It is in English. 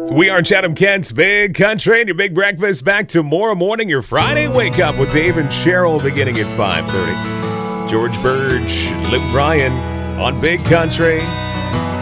We are Chatham Kent's Big Country, and your big breakfast back tomorrow morning. Your Friday wake up with Dave and Cheryl beginning at 5:30. George Burge, Luke Bryan on Big Country.